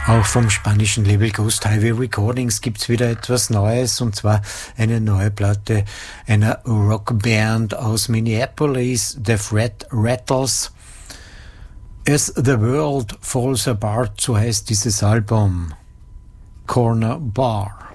Auch vom spanischen Label Ghost Highway Recordings gibt's wieder etwas Neues, und zwar eine neue Platte einer Rockband aus Minneapolis, The Fred Rattles. As the World Falls Apart, so heißt dieses Album. Corner Bar.